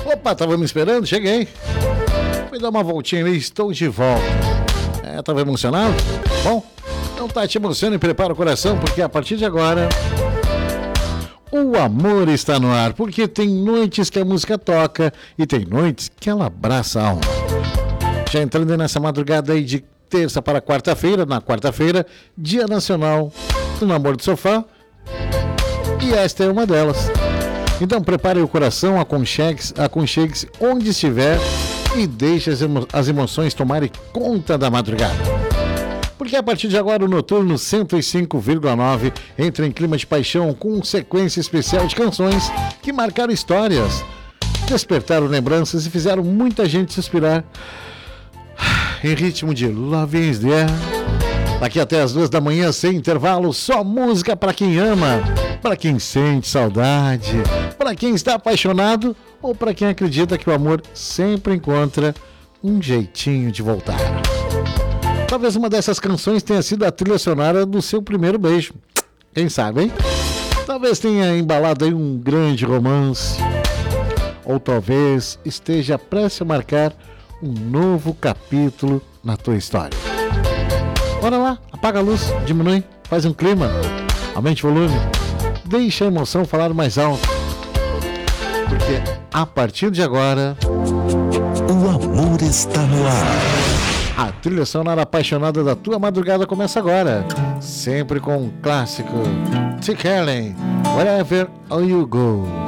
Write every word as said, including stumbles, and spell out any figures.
Opa, tava me esperando? Cheguei. Fui dar uma voltinha ali, estou de volta. É, tava emocionado? Bom, então tá, te emociona e prepara o coração, porque a partir de agora o amor está no ar, porque tem noites que a música toca e tem noites que ela abraça a alma. Já entrando nessa madrugada aí de terça para quarta-feira, na quarta-feira, Dia Nacional do Namoro de Sofá, e esta é uma delas. Então prepare o coração, aconchegue-se, aconchegue-se onde estiver e deixe as, emo- as emoções tomarem conta da madrugada. Porque a partir de agora o Noturno cento e cinco vírgula nove entra em clima de paixão com sequência especial de canções que marcaram histórias, despertaram lembranças e fizeram muita gente suspirar em ritmo de Love is the Air. Daqui até as duas da manhã, sem intervalo, só música para quem ama, para quem sente saudade, para quem está apaixonado ou para quem acredita que o amor sempre encontra um jeitinho de voltar. Talvez uma dessas canções tenha sido a trilha sonora do seu primeiro beijo. Quem sabe, hein? Talvez tenha embalado aí um grande romance. Ou talvez esteja prestes a marcar um novo capítulo na tua história. Bora lá, apaga a luz, diminui, faz um clima, aumente o volume, deixa a emoção falar mais alto. Porque a partir de agora, o amor está no ar. A trilha sonora apaixonada da tua madrugada começa agora. Sempre com um clássico. T. Kellen, Wherever You Go.